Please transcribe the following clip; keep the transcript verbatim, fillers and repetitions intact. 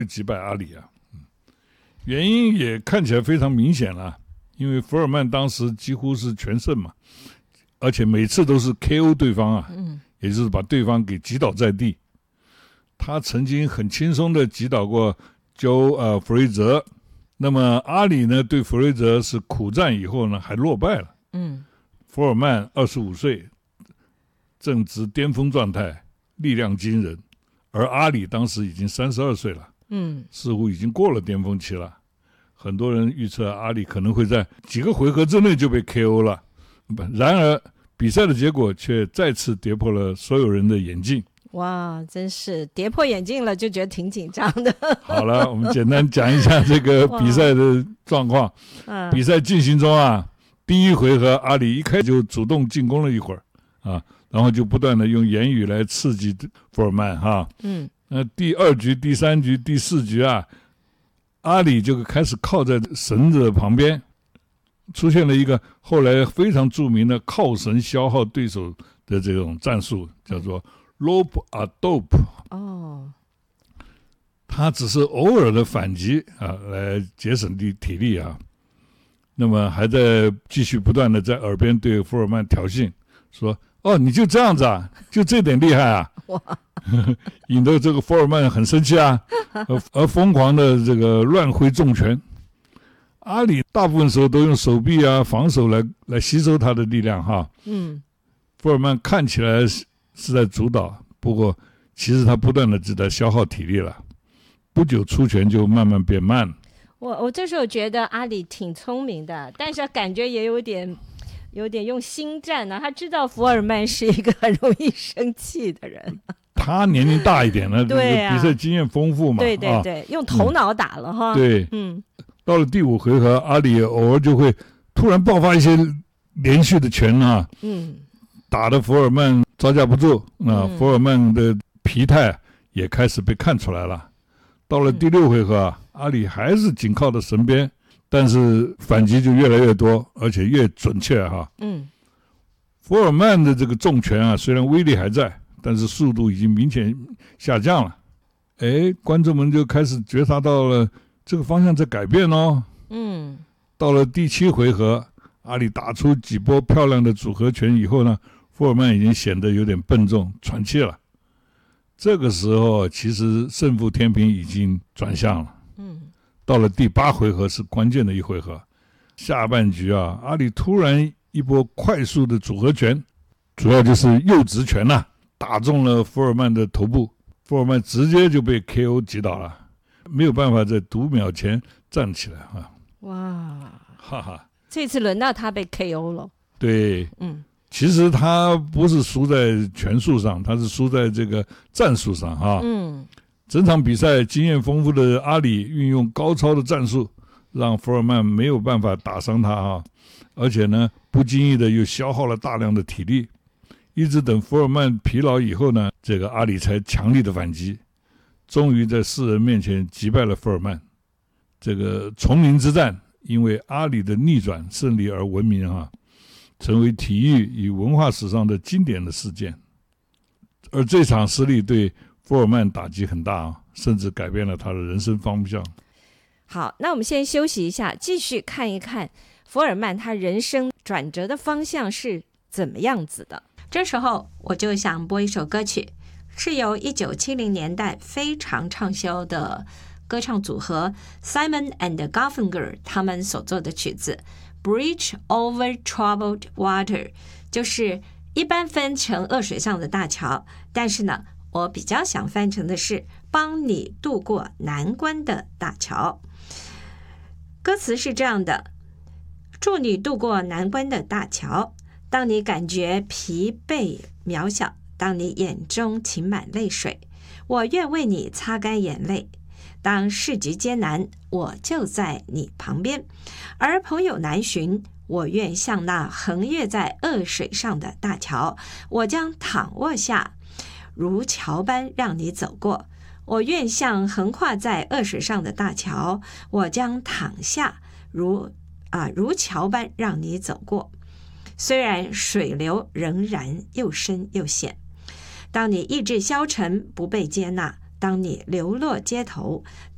击败阿里啊。原因也看起来非常明显了，因为福尔曼当时几乎是全胜嘛，而且每次都是 K O 对方啊，嗯，也就是把对方给击倒在地。他曾经很轻松的击倒过 Joe 呃弗雷泽，那么阿里呢对弗雷泽是苦战以后呢还落败了。嗯，福尔曼二十五岁，正值巅峰状态，力量惊人，而阿里当时已经三十二岁了。嗯，似乎已经过了巅峰期了。很多人预测阿里可能会在几个回合之内就被 K O 了。然而比赛的结果却再次跌破了所有人的眼镜。 哇，真是跌破眼镜了，就觉得挺紧张的。 好了，我们简单讲一下这个比赛的状况。比赛进行中啊，第一回合阿里一开始就主动进攻了一会儿啊，然后就不断的用言语来刺激福尔曼哈。嗯。那第二局、第三局、第四局啊，阿里就开始靠在绳子旁边，出现了一个后来非常著名的靠绳消耗对手的这种战术，叫做 rope a dope。哦，他只是偶尔的反击啊，来节省体体力啊。那么还在继续不断的在耳边对福尔曼挑衅，说：“哦，你就这样子啊，就这点厉害啊！”哇！引得这个福尔曼很生气啊，而而疯狂的这个乱挥重拳。阿里大部分时候都用手臂啊防守来来吸收他的力量哈。嗯，福尔曼看起来是在主导，不过其实他不断的是在消耗体力了。不久出拳就慢慢变慢了。 我我这时候觉得阿里挺聪明的，但是感觉也有点有点用心战呢、啊。他知道福尔曼是一个很容易生气的人。 他年龄大一点了，对、啊、比赛经验丰富嘛， 对对对、啊，用头脑打了哈、 嗯。对，嗯，到了第五回合，阿里偶尔就会突然爆发一些连续的拳啊，嗯，打得福尔曼招架不住啊、嗯，福尔曼的疲态也开始被看出来了。到了第六回合啊，阿里还是紧靠着绳边，但是反击就越来越多，而且越准确哈。嗯，福尔曼的这个重拳啊，虽然威力还在，但是速度已经明显下降了。哎，观众们就开始觉察到了这个方向在改变哦。嗯，到了第七回合，阿里打出几波漂亮的组合拳以后呢，福尔曼已经显得有点笨重喘气了。这个时候其实胜负天平已经转向了。嗯，到了第八回合是关键的一回合，下半局啊，阿里突然一波快速的组合拳，主要就是右直拳呐、啊，打中了福尔曼的头部，福尔曼直接就被 K O 击倒了，没有办法在读秒前站起来啊！ 哇，哈哈，这次轮到他被 K O 了。 对，嗯。其实他不是输在拳术上，他是输在这个战术上哈。嗯，整场比赛经验丰富的阿里运用高超的战术，让福尔曼没有办法打伤他哈，而且呢，不经意的又消耗了大量的体力，一直等福尔曼疲劳以后呢，这个阿里才强力的反击，终于在世人面前击败了福尔曼。这个丛林之战因为阿里的逆转胜利而闻名哈。成为体育与文化史上的经典的事件，而这场失利对福尔曼打击很大，甚至改变了他的人生方向。 好，那我们先休息一下，继续看一看福尔曼他人生转折的方向是怎么样子的。这时候我就想播一首歌曲，是由一九七零年代非常畅销的歌唱组合 Simon and Garfunkel 他们所做的曲子Bridge over troubled water， 就是一般翻成恶水上的大桥，但是呢，我比较想翻成的是帮你渡过难关的大桥。歌词是这样的：祝你渡过难关的大桥，当你感觉疲惫渺小，当你眼中噙满泪水，我愿为你擦干眼泪。当市局艰难，我就在你旁边；而朋友难寻，我愿像那横越在恶水上的大桥，我将躺卧下，如桥般让你走过。我愿像横跨在恶水上的大桥，我将躺下，如啊如桥般让你走过。虽然水流仍然又深又险，当你意志消沉，不被接纳，当你流落街头，